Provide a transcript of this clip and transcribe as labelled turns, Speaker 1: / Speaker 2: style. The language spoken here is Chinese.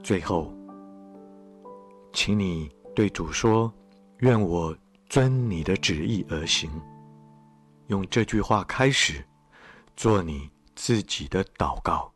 Speaker 1: 最后，请你对主说：愿我遵你的旨意而行。用这句话开始做你自己的祷告。